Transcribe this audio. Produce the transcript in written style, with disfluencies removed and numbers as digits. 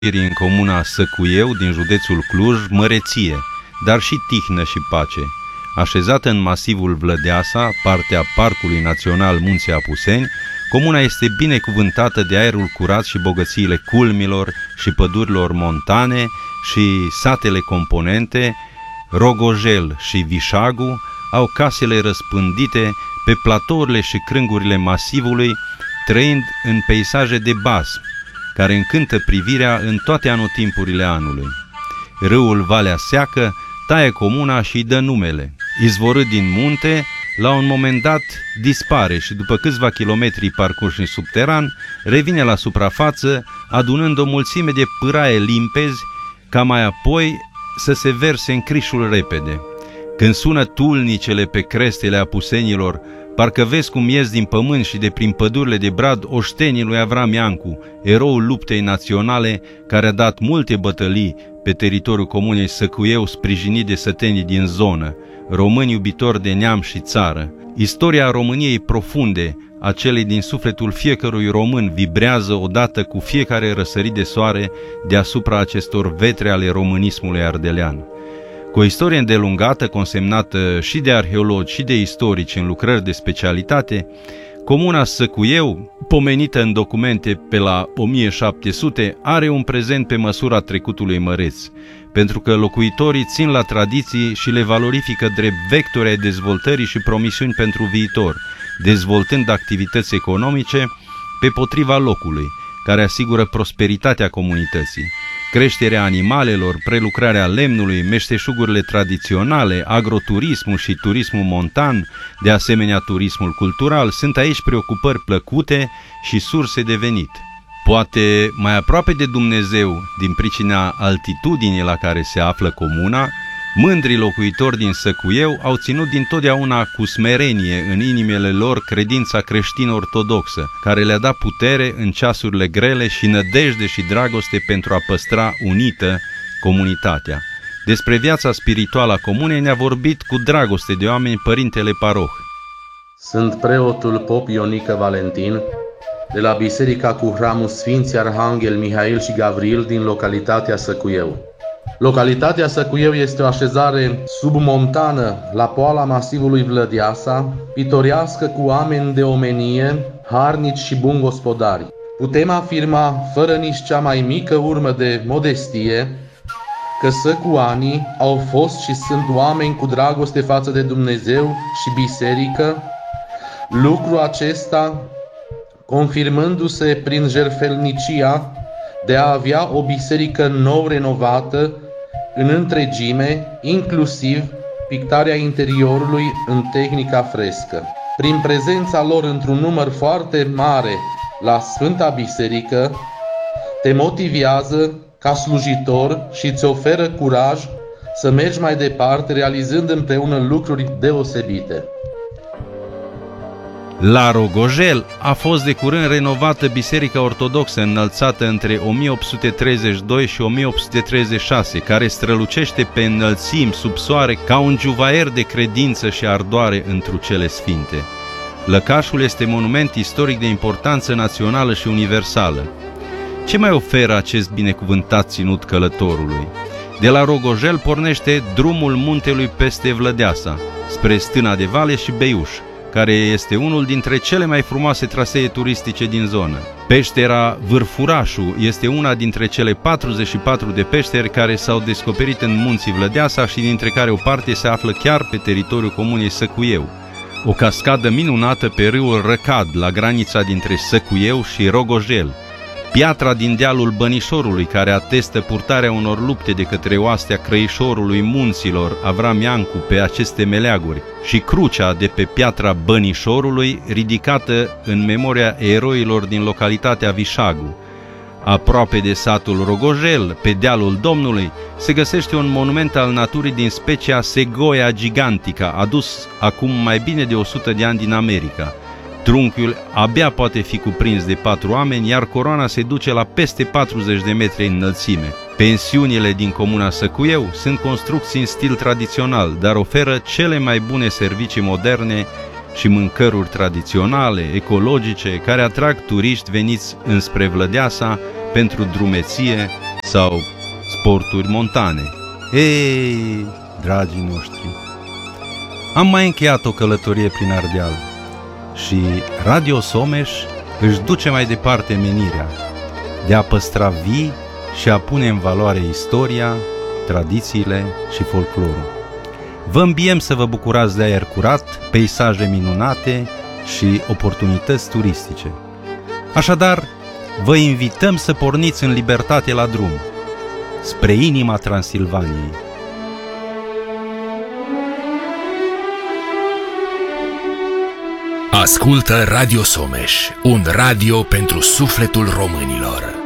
în comuna Săcuieu din județul Cluj, măreție, dar și tihnă și pace. Așezată în masivul Vlădeasa, partea Parcului Național Munții Apuseni, comuna este binecuvântată de aerul curat și bogățiile culmilor și pădurilor montane și satele componente, Rogojel și Vișagu au casele răspândite pe platourile și crângurile masivului, trăind în peisaje de basm, care încântă privirea în toate anotimpurile anului. Râul Valea Seacă taie comuna și îi dă numele. Izvorât din munte, la un moment dat dispare și după câțiva kilometri parcurși în subteran, revine la suprafață, adunând o mulțime de pâraie limpezi, ca mai apoi să se verse în Crișul repede. Când sună tulnicele pe crestele apusenilor, parcă vezi cum ies din pământ și de prin pădurile de brad oștenii lui Avram Iancu, eroul luptei naționale care a dat multe bătălii pe teritoriul comunei Săcuieu, sprijinit de sătenii din zonă, români iubitori de neam și țară. Istoria României profunde, a celei din sufletul fiecărui român, vibrează odată cu fiecare răsărit de soare deasupra acestor vetre ale românismului ardelean. Cu o istorie îndelungată, consemnată și de arheologi și de istorici în lucrări de specialitate, comuna Săcuieu, pomenită în documente pe la 1700, are un prezent pe măsura trecutului măreț, pentru că locuitorii țin la tradiții și le valorifică drept vectori ai dezvoltării și promisiuni pentru viitor, dezvoltând activități economice pe potriva locului, care asigură prosperitatea comunității. Creșterea animalelor, prelucrarea lemnului, meșteșugurile tradiționale, agroturismul și turismul montan, de asemenea turismul cultural, sunt aici preocupări plăcute și surse de venit. Poate mai aproape de Dumnezeu, din pricina altitudinii la care se află comuna, mândrii locuitori din Săcuieu au ținut dintotdeauna cu smerenie în inimile lor credința creștin-ortodoxă, care le-a dat putere în ceasurile grele și nădejde și dragoste pentru a păstra unită comunitatea. Despre viața spirituală a comunei ne-a vorbit cu dragoste de oameni părintele paroh. Sunt preotul Pop Ionică Valentin, de la Biserica cu Hramul Sfinții Arhanghel Mihail și Gavril din localitatea Săcuieu. Localitatea Săcuieu este o așezare submontană la poala masivului Vlădeasa, pitorească cu oameni de omenie, harnici și buni gospodari. Putem afirma, fără nici cea mai mică urmă de modestie, că săcuanii au fost și sunt oameni cu dragoste față de Dumnezeu și biserică, lucru acesta confirmându-se prin jertfelnicia de a avea o biserică nou renovată în întregime, inclusiv pictarea interiorului în tehnica frescă. Prin prezența lor într-un număr foarte mare la Sfânta Biserică, te motivează ca slujitor și îți oferă curaj să mergi mai departe, realizând împreună lucruri deosebite. La Rogojel a fost de curând renovată Biserica Ortodoxă, înălțată între 1832 și 1836, care strălucește pe înălțimi sub soare ca un juvaier de credință și ardoare întru cele sfinte. Lăcașul este monument istoric de importanță națională și universală. Ce mai oferă acest binecuvântat ținut călătorului? De la Rogojel pornește drumul muntelui peste Vlădeasa, spre Stâna de Vale și Beiuș, care este unul dintre cele mai frumoase trasee turistice din zonă. Peștera Vârfurașul este una dintre cele 44 de peșteri care s-au descoperit în munții Vlădeasa și dintre care o parte se află chiar pe teritoriul comunei Săcuieu. O cascadă minunată pe râul Răcad, la granița dintre Săcuieu și Rogojel. Piatra din dealul Bănișorului, care atestă purtarea unor lupte de către oastea Crăișorului Munților, Avram Iancu, pe aceste meleaguri, și crucea de pe piatra Bănișorului, ridicată în memoria eroilor din localitatea Vișagu. Aproape de satul Rogojel, pe dealul Domnului, se găsește un monument al naturii din specia Segoia gigantica, adus acum mai bine de 100 de ani din America. Trunchiul abia poate fi cuprins de 4 oameni, iar coroana se duce la peste 40 de metri în înălțime. Pensiunile din comuna Săcuieu sunt construcții în stil tradițional, dar oferă cele mai bune servicii moderne și mâncăruri tradiționale, ecologice, care atrag turiști veniți înspre Vlădeasa pentru drumeție, sau sporturi montane. Ei, dragii noștri, am mai încheiat o călătorie prin Ardeal și Radio Someș își duce mai departe menirea de a păstra vii și a pune în valoare istoria, tradițiile și folclorul. Vă îmbiem să vă bucurați de aer curat, peisaje minunate și oportunități turistice. Așadar, vă invităm să porniți în libertate la drum, spre inima Transilvaniei. Ascultă Radio Someș, un radio pentru sufletul românilor.